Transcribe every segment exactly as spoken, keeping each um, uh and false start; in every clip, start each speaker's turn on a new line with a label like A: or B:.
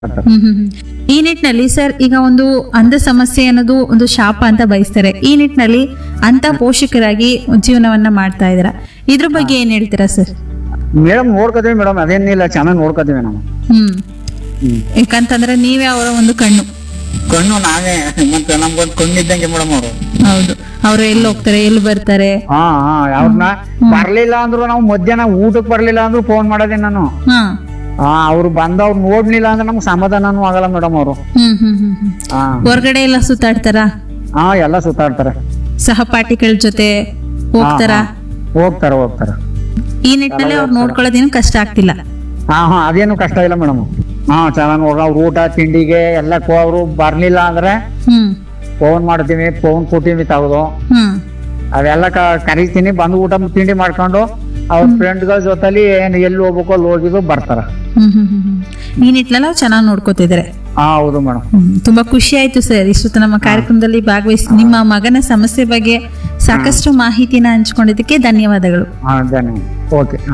A: ಹ್ಮ್ ಹ್ಮ್ ಹ್ಮ್. ಈ ನಿಟ್ಟಿನಲ್ಲಿ ಸರ್ ಈಗ ಒಂದು ಅಂಧ ಸಮಸ್ಯೆ ಅನ್ನೋದು ಒಂದು ಶಾಪ ಅಂತ ಬಯಸ್ತಾರೆ. ಈ ನಿಟ್ಟಿನಲ್ಲಿ ಅಂತ ಪೋಷಕರಾಗಿ ಜೀವನವನ್ನ ಮಾಡ್ತಾ ಇದ್ದೀರ, ಇದ್ರ ಬಗ್ಗೆ ಏನ್ ಹೇಳ್ತೀರಾ ಸರ್?
B: ಮೇಡಮ್ ನೋಡ್ಕೋತೀವಿ ಮೇಡಮ್, ಅದೇನಿಲ್ಲ, ಚೆನ್ನಾಗಿ ನೋಡ್ಕೋತೀವಿ ನಾವು.
A: ಹ್ಮ್
B: ಹ್ಮ್
A: ಯಾಕಂತಂದ್ರೆ ನೀವೇ ಅವರ ಒಂದು ಕಣ್ಣು.
B: ಕಣ್ಣು ನಾವೇ, ಮತ್ತೆ ನಮ್ಗೊಂದು ಕಣ್ಣಿದ್ದಂಗೆ ಮೇಡಮ್ ಅವರು.
A: ಹೌದು, ಅವ್ರು ಎಲ್ಲಿ ಹೋಗ್ತಾರೆ ಎಲ್ಲಿ ಬರ್ತಾರೆ.
B: ಹಾ ಹಾ ಅವ್ರನ್ನ ಬರ್ಲಿಲ್ಲ ಅಂದ್ರು ನಾವು ಮಧ್ಯಾಹ್ನ ಊಟಕ್ ಬರ್ಲಿಲ್ಲ ಅಂದ್ರು ಫೋನ್ ಮಾಡೋದೇ ನಾನು.
A: ಹಾ
B: ಹಾ ಅವ್ರು ಬಂದ ಅವ್ರು ನೋಡ್ಲಿಲ್ಲ ಅಂದ್ರೆ ನಮ್ಗೆ ಸಮಾಧಾನನೂ ಆಗಲ್ಲ ಮೇಡಮ್ ಅವರು.
A: ಹ್ಮ್ ಹ್ಮ್ ಹ್ಮ್ ಹ್ಮ್.
B: ಹಾ
A: ಹೊರಗಡೆ ಎಲ್ಲ ಸುತ್ತಾಡ್ತಾರ,
B: ಹಾ ಎಲ್ಲ ಸುತ್ತಾಡ್ತಾರೆ,
A: ಸಹಪಾಠಿಗಳ ಜೊತೆ ಹೋಗ್ತಾರ.
B: ಹೋಗ್ತಾರ ಹೋಗ್ತಾರ
A: ಈ ನಿಟ್ಟಿನಲ್ಲಿ ಅವ್ರು ನೋಡ್ಕೊಳ್ಳೋದೇನು ಕಷ್ಟ ಆಗ್ತಿಲ್ಲ.
B: ಹಾ ಹಾ ಅದೇನು ಕಷ್ಟ ಇಲ್ಲ ಮೇಡಮ್. ಹಾ ಚೆನ್ನಾಗಿ ನೋಡ್ರ ಅವ್ರ ಊಟ ತಿಂಡಿಗೆ ಎಲ್ಲ ಅವ್ರು ಬರ್ಲಿಲ್ಲ ಅಂದ್ರೆ
A: ಹ್ಮ್
B: ಫೋನ್ ಮಾಡ್ತೀವಿ, ಫೋನ್ ಕೊಟ್ಟಿವಿ ತಗದು
A: ಹ್ಮ್
B: ಅವೆಲ್ಲ ಕ- ಕರೀತೀನಿ, ಬಂದು ಊಟ ತಿಂಡಿ ಮಾಡ್ಕೊಂಡು ಅವ್ರ ಫ್ರೆಂಡ್ಗಳ ಜೊತೆಲಿ ಏನ್ ಎಲ್ಲಿ ಹೋಗ್ಬೇಕು ಅಲ್ಲಿ ಹೋಗಿದ್ದು ಬರ್ತಾರ.
A: ಹ್ಮ್ ಹ್ಮ್ ಹ್ಮ್ ಹ್ಮ್. ಈ ನಿಟ್ಟಿನಲ್ಲಿ ಅವ್ರು ಚೆನ್ನಾಗಿ ನೋಡ್ಕೋತಿದ್ದಾರೆ.
B: ಹಾ ಹೌದು ಮೇಡಮ್.
A: ಹ್ಮ್. ತುಂಬಾ ಖುಷಿ ಆಯ್ತು ಸರ್ ಇಷ್ಟೊತ್ತು ನಮ್ಮ ಕಾರ್ಯಕ್ರಮದಲ್ಲಿ ಭಾಗವಹಿಸಿ ನಿಮ್ಮ ಮಗನ ಸಮಸ್ಯೆ ಬಗ್ಗೆ ಸಾಕಷ್ಟು ಮಾಹಿತಿನ ಹಂಚ್ಕೊಂಡಿದ್ದಕ್ಕೆ ಧನ್ಯವಾದಗಳು.
B: ಹಾ ಧನ್ಯವಾದ. ಓಕೆ ಹಾ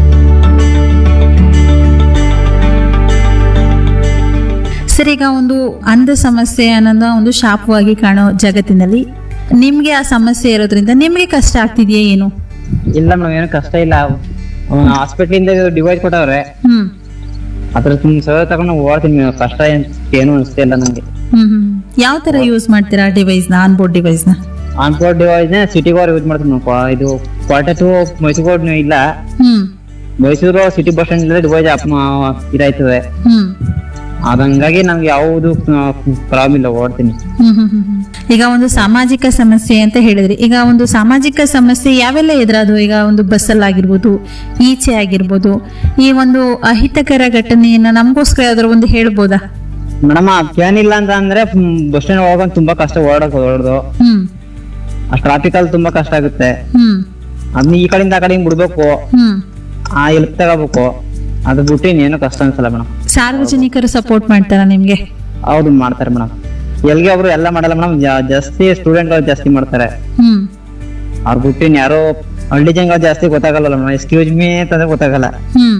A: ಸರ್ ಈಗ ಒಂದು ಅಂಧ ಸಮಸ್ಯೆ ಅನ್ನೋದ ಒಂದು ಶಾಪವಾಗಿ ಕಾಣೋ ಜಗತ್ತಿನಲ್ಲಿ ನಿಮ್ಗೆ ಆ ಸಮಸ್ಯೆ ಇರೋದ್ರಿಂದ ನಿಮ್ಗೆ ಕಷ್ಟ ಆಗ್ತಿದೆಯಾ ಏನು?
C: ಇಲ್ಲ ಮೇಡಮ್, ಏನು ಕಷ್ಟ ಇಲ್ಲ. ಹಾಸ್ಪಿಟ್ಲ್ ಇಂದ ಡಿವೈಸ್ ಕೊಟ್ಟವ್ರೆ,
A: ಹ್ಮ್
C: ಅದ್ರ ಸಹ ತಗೊಂಡು ಓಡ್ತೀನಿ. ಕಷ್ಟ ಏನ್ ಏನು ಅನಿಸ್ತಿಲ್ಲ ನಂಗೆ.
A: ಹ್ಮ್ ಹ್ಮ್. ಯಾವ ತರ ಯೂಸ್ ಮಾಡ್ತೀರಾ ಡಿವೈಸ್ ನ, ಆನ್ ಬೋರ್ಡ್ ಡಿವೈಸ್ ನ?
C: ಆನ್ಬೋರ್ಡ್ ಡಿವೈಸ್ ನ ಸಿಟಿಗೆ ಹೋಗಿ ಯೂಸ್ ಮಾಡ್ತೀನಿ ನಾವು. ಇದು ಕ್ವಾರ್ಟರ್ ಟು ಮೈಸೂರು ಇಲ್ಲ,
A: ಹ್ಮ್
C: Mysuru city bus stand device ಇದಾಯ್ತದೆ.
A: ಹ್ಮ್
C: ಅದಂಗಾಗಿ ನಮ್ಗೆ ಯಾವುದು ಪ್ರಾಬ್ಲಮ್ ಇಲ್ಲ, ಓಡ್ತೀನಿ.
A: ಹ್ಮ್ ಹ್ಮ್ ಹ್ಮ್ ಹ್ಮ್. ಈಗ ಒಂದು ಸಾಮಾಜಿಕ ಸಮಸ್ಯೆ ಅಂತ ಹೇಳಿದ್ರಿ. ಈಗ ಒಂದು ಸಾಮಾಜಿಕ ಸಮಸ್ಯೆ ಯಾವೆಲ್ಲ ಎದುರಾದು? ಈಗ ಒಂದು ಬಸ್ಸಲ್ಲಿ ಆಗಿರ್ಬೋದು, ಈಚೆ ಆಗಿರ್ಬೋದು, ಈ ಒಂದು ಅಹಿತಕರ ಘಟನೆಯನ್ನ ನಮಗೋಸ್ಕರ ಯಾವ್ದಾದ್ರು ಒಂದು ಹೇಳ್ಬೋದಾ?
C: ಮೇಡಮ್ ಏನಿಲ್ಲ ಅಂತ ಅಂದ್ರೆ ಬಸ್ ಸ್ಟ್ಯಾಂಡ್ ಹೋಗೋದು ತುಂಬಾ ಕಷ್ಟ, ಓಡಕ್ ಓಡೋದು
A: ಹ್ಮ್
C: ಆ ಟ್ರಾಫಿಕ್ ಅಲ್ಲಿ ತುಂಬಾ ಕಷ್ಟ ಆಗುತ್ತೆ.
A: ಹ್ಮ್
C: ಅದನ್ನ ಈ ಕಡೆಯಿಂದ ಆ ಕಡೆ ಹಿಂಗ್ ಬಿಡ್ಬೇಕು,
A: ಹ್ಮ್.
C: ಆ ಎಲ್ಪ್ ತಗೋಬೇಕು. ಅದು ಬಿಟ್ಟು ಇನ್ನೇನು ಕಷ್ಟ ಅನ್ಸಲ್ಲ ಮೇಡಮ್.
A: ಸಾರ್ವಜನಿಕರು ಸಪೋರ್ಟ್ ಮಾಡ್ತಾರಾ ನಿಮ್ಗೆ?
C: ಹೌದು ಮಾಡ್ತಾರೆ ಮೇಡಮ್. ಎಲ್ಗೆ ಒಬ್ರು ಎಲ್ಲ ಮಾಡಲ್ಲ ಮೇಡಮ್, ಜಾಸ್ತಿ ಸ್ಟೂಡೆಂಟ್ ಗಳು ಜಾಸ್ತಿ ಮಾಡ್ತಾರೆ.
A: ಹ್ಮ್
C: ಅವ್ರ ಬಿಟ್ಟು ಯಾರೋ ಹಳ್ಳಿ ಜನ ಜಾಸ್ತಿ ಗೊತ್ತಾಗಲ್ಲ ಮೇಡಮ್. ಎಕ್ಸ್ಕ್ಯೂಸ್ ಮೀ ಅಂತಂದ್ರೆ ಗೊತ್ತಾಗಲ್ಲ.
A: ಹ್ಮ್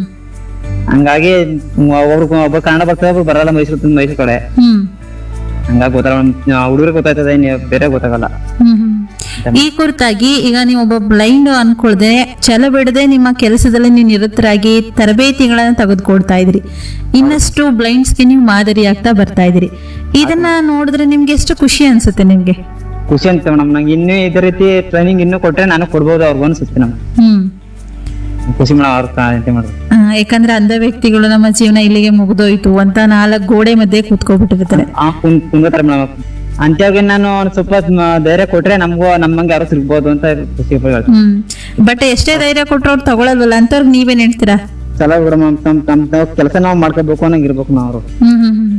C: ಹಂಗಾಗಿ ಒಬ್ರು ಒಬ್ರು ಕನ್ನಡ ಬರ್ತಾರೆ, ಒಬ್ರು ಬರಲ್ಲ ಮೈಸೂರು ಮೈಸೂರು ಕಡೆ.
A: ಹ್ಮ್
C: ಹಂಗಾಗಿ ಗೊತ್ತಾಗಲ್ಲ ಹುಡುಗರಿಗೆ ಗೊತ್ತಾಯ್ತದೆ, ಇನ್ನು ಬೇರೆ ಗೊತ್ತಾಗಲ್ಲ.
A: ಹ್ಮ್ ಹ್ಮ್. ಈ ಕುರಿತಾಗಿ ಈಗ ನೀವು ಒಬ್ಬ ಬ್ಲೈಂಡ್ ಅನ್ಕೊಳ್ದೆ ಛಲ ಬಿಡದೆ ನಿಮ್ಮ ಕೆಲಸದಲ್ಲಿ ನೀವು ನಿರತರಾಗಿ ತರಬೇತಿಗಳನ್ನ ತೆಗೆದುಕೊಡ್ತಾ ಇದ್ರಿ. ಇನ್ನಷ್ಟು ಬ್ಲೈಂಡ್ಸ್ಗೆ ನೀವು ಮಾದರಿ ಆಗ್ತಾ ಬರ್ತಾ ಇದ್ರಿ. ಇದನ್ನ ನೋಡಿದ್ರೆ ನಿಮ್ಗೆ ಎಷ್ಟು ಖುಷಿ ಅನ್ಸುತ್ತೆ ನಿಮ್ಗೆ?
C: ಖುಷಿ ಅಂತ ಮೇಡಮ್. ನಂಗೆ ಇನ್ನೂ ಇದೇ ರೀತಿ ಟ್ರೈನಿಂಗ್ ಇನ್ನೂ ಕೊಟ್ರೆ ನಾನು ಕೊಡ್ಬೋದು ಅವ್ರಿಗೂ ಅನ್ಸುತ್ತೆ ನಮ್ಗೆ.
A: ಹ್ಮ್
C: ಖುಷಿ ಮೇಡಮ್ ಅವ್ರ ಮಾಡೋದು.
A: ಆ, ಯಾಕಂದ್ರೆ ಅಂಧ ವ್ಯಕ್ತಿಗಳು ನಮ್ಮ ಜೀವನ ಇಲ್ಲಿಗೆ ಮುಗಿದೋಯ್ತು ಅಂತ ನಾಲ್ಕು ಗೋಡೆ ಮಧ್ಯೆ ಕೂತ್ಕೊಬಿಟ್ಟಿರ್ತಾರೆ.
C: ಆ ಕುಂ- ಕುಂದ್ಕೋತಾರೆ ಮೇಡಮ್. ಅಂತ್ಯಾಗೆ ನಾನು ಒಂದ್ ಸ್ವಲ್ಪ ಮ- ಧೈರ್ಯ ಕೊಟ್ರೆ ನಮ್ಗೂ ನಮ್ಮಂಗೆ ಯಾರು ಸಿಗ್ಬೋದು ಅಂತ ಖುಷಿ ಪಡ್ತಾರೆ.
A: ಹ್ಮ್ ಬಟ್ ಎಷ್ಟೇ ಧೈರ್ಯ ಕೊಟ್ರು ಅವ್ರು ತಗೊಳಲ್ವಲ್ಲ, ಅಂತವ್ರಿಗೆ ನೀವೇನ್ ಹೇಳ್ತೀರಾ?
C: ಚಲೋ ಬಿಡ ಮ್ಯಾಮ್, ತಮ್ ತಮ್ ಕೆಲಸ ನಾವು ಮಾಡ್ಕೋಬೇಕು ಅನ್ನಂಗ್ ಇರ್ಬೇಕು ನಾವು.
A: ಹ್ಮ್ ಹ್ಮ್ ಹ್ಮ್.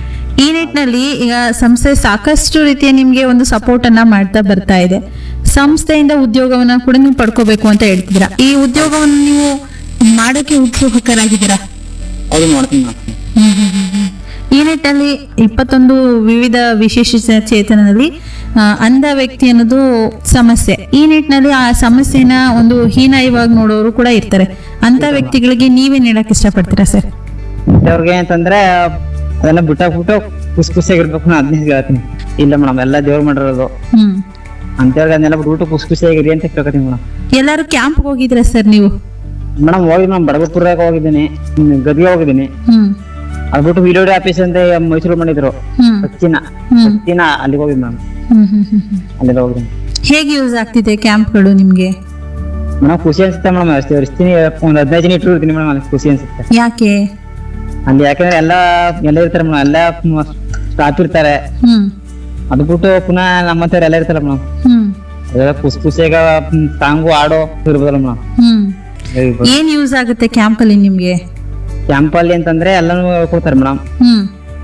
A: ಈ ನಿಟ್ಟಿನಲ್ಲಿ ಈಗ ಸಂಸ್ಥೆ ಸಾಕಷ್ಟು ರೀತಿಯ ನಿಮ್ಗೆ ಒಂದು ಸಪೋರ್ಟ್ ಅನ್ನ ಮಾಡ್ತಾ ಬರ್ತಾ ಇದೆ. ಸಂಸ್ಥೆಯಿಂದ ಉದ್ಯೋಗವನ್ನ ಕೂಡ ನೀವು ಪಡ್ಕೋಬೇಕು ಅಂತ ಹೇಳ್ತಿದ್ದೀರಾ. ಈ ಉದ್ಯೋಗವನ್ನು ನೀವು ಮಾಡೋಕೆ ಉತ್ಸುಕರಾಗಿದ್ದೀರಾ?
C: ಹೌದು ಮಾಡ್ತೀನಿ ಮಾಡ್ತೀನಿ.
A: ಹ್ಮ್ ಹ್ಮ್ ಹ್ಮ್ ಹ್ಮ್. ಈ ನಿಟ್ಟಿನಲ್ಲಿ ಇಪ್ಪತ್ತೊಂದು ವಿವಿಧ ವಿಶೇಷ ಚೇತನದಲ್ಲಿ ಆ, ಅಂಧ ವ್ಯಕ್ತಿ ಅನ್ನೋದು ಸಮಸ್ಯೆ. ಈ ನಿಟ್ಟಿನಲ್ಲಿ ಆ ಸಮಸ್ಯೆನ ಒಂದು ಹೀನಾಯವಾಗಿ ನೋಡೋರು ಕೂಡ ಇರ್ತಾರೆ. ಅಂತ ವ್ಯಕ್ತಿಗಳಿಗೆ ನೀವೇನ್ ಹೇಳಕ್ ಇಷ್ಟಪಡ್ತೀರಾ ಸರ್?
C: ಅವ್ರಿಗೆ ಅಂತಂದ್ರೆ ಅದೆಲ್ಲ ಬಿಟ್ಟಾಕ್ಬಿಟ್ಟು ಖುಷಿ ಖುಷಿಯಾಗಿರ್ಬೇಕು ನಾನು ಅದನ್ನೇ ಹೇಳ್ತೀನಿ. ಇಲ್ಲ ಮೇಡಮ್, ಎಲ್ಲ ದೇವ್ರು ಮಾಡಿರೋದು.
A: ಹ್ಮ್
C: ಅಂತೇಳಿ ಅದನ್ನೆಲ್ಲ ಬಿಟ್ಬಿಟ್ಟು ಖುಷಿ ಖುಷಿಯಾಗಿರಿ ಅಂತ ಕೇಳ್ಕೊತೀನಿ ಮೇಡಮ್.
A: ಎಲ್ಲಾರು ಕ್ಯಾಂಪ್ ಹೋಗಿದ್ರ ಸರ್ ನೀವು?
C: ಮೇಡಮ್ ಹೋಗಿ ನಾನು ಬಡಗಪುರಾಗ ಹೋಗಿದ್ದೀನಿ, ಗದಿಗೆ ಹೋಗಿದ್ದೀನಿ.
A: ಹ್ಮ್
C: ಅದ್ ಬಿಟ್ಟು ವಿಡಿಯೋ ಆಫೀಸ್ ಅಂತ ಮೈಸೂರು ಮಾಡಿದ್ರು,
A: ಹ್ಮ್
C: ಸಚ್ಚಿನ
A: ಹ್ಮ್.
C: ಸಚ್ಚಿನ ಅಲ್ಲಿಗೆ ಹೋಗಿದ್ ಮೇಡಮ್.
A: ಹ್ಮ್ ಹ್ಮ್ ಹ್ಮ್ ಹ್ಮ್.
C: ಅಲ್ಲೆಲ್ಲ ಹೋಗಿದ್ದೀನಿ
A: ಹೇಗೆ ಯೂಸ್ ಆಗ್ತಿದೆ ಕ್ಯಾಂಪ್ಗಳು ನಿಮ್ಗೆ?
C: ಮೇಡಮ್. ಖುಷಿ ಅನ್ಸುತ್ತೆ ಮೇಡಮ್. ಅಷ್ಟೇ ಇರ್ತೀನಿ, ಒಂದ್ ಹದಿನೈದು ಜನ ಇಟ್ಟು ಇರ್ತೀನಿ ಮೇಡಮ್. ಅಲ್ಲಿ ಖುಷಿ ಅನ್ಸುತ್ತೆ
A: ಯಾಕೆ?
C: ಅಲ್ಲಿ ಯಾಕಂದ್ರೆ ಎಲ್ಲ ಎಲ್ಲ ಇರ್ತಾರೆ ಮೇಡಮ್, ಎಲ್ಲ ಸ್ಟಾಫ್ ಇರ್ತಾರೆ.
A: ಹ್ಮ್
C: ಅದು ಬಿಟ್ಟು ಪುನಃ ನಮ್ಮಂತವ್ರು ಎಲ್ಲ ಇರ್ತಾರೆ ಮೇಡಮ್.
A: ಹ್ಮ್
C: ಅದೆಲ್ಲ ಖುಷಿ ಖುಷಿಯಾಗ ಸಾಂಗು ಆಡೋ ಇರ್ಬೋದಲ್ಲ ಮೇಡಮ್.
A: ಹ್ಮ್. ಏನ್ ಯೂಸ್ ಆಗುತ್ತೆ ಕ್ಯಾಂಪ್ ಅಲ್ಲಿ ನಿಮ್ಗೆ?
C: ಕ್ಯಾಂಪ್ ಅಲ್ಲಿ ಅಂತಂದ್ರೆ ಎಲ್ಲಾನು ಹೇಳ್ಕೊಡ್ತಾರೆ ಮೇಡಮ್.
A: ಹ್ಮ್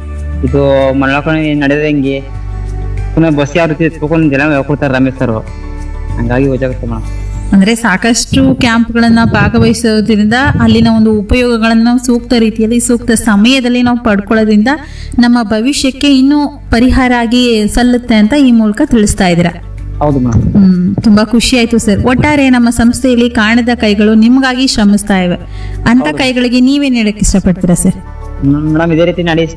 C: ಇದು ಮಣ್ಣಾಕೊಂಡು ನಡೆದ ಹೆಂಗೆ, ಪುನಃ ಬಸ್ ಯಾವ ರೀತಿ ಎತ್ಬೇಕು ಅಂತ ಜನ ಹೇಳ್ಕೊಡ್ತಾರೆ ರಮೇಶ್ ಸರ್. ಹಂಗಾಗಿ ಯೂಸ್ ಆಗುತ್ತೆ ಮೇಡಮ್.
A: ಅಂದ್ರೆ ಸಾಕಷ್ಟು ಕ್ಯಾಂಪ್ಗಳನ್ನ ಭಾಗವಹಿಸೋದ್ರಿಂದ ಅಲ್ಲಿನ ಒಂದು ಉಪಯೋಗಗಳನ್ನ ನಾವು ಸೂಕ್ತ ರೀತಿಯಲ್ಲಿ ಸೂಕ್ತ ಸಮಯದಲ್ಲಿ ನಾವು ಪಡ್ಕೊಳ್ಳೋದ್ರಿಂದ ನಮ್ಮ ಭವಿಷ್ಯಕ್ಕೆ ಇನ್ನೂ ಪರಿಹಾರ ಆಗಿ ಸಲ್ಲುತ್ತೆ ಅಂತ ಈ ಮೂಲಕ ತಿಳಿಸ್ತಾ ಇದ್ದೀರಾ.
C: ಹೌದು ಮೇಡಮ್.
A: ಹ್ಮ್ ತುಂಬಾ ಖುಷಿ ಆಯ್ತು ಸರ್. ಒಟ್ಟಾರೆ ನಮ್ಮ ಸಂಸ್ಥೆಯಲ್ಲಿ ಕಾಣದ ಕೈಗಳು ನಿಮ್ಗಾಗಿ ಶ್ರಮಿಸ್ತಾ ಇವೆ. ಅಂತ ಕೈಗಳಿಗೆ ನೀವೇನ್ ಹೇಳಕ್ ಇಷ್ಟಪಡ್ತೀರಾ ಸರ್?
C: ಮೇಡಮ್ ಇದೇ ರೀತಿ ನಡಿ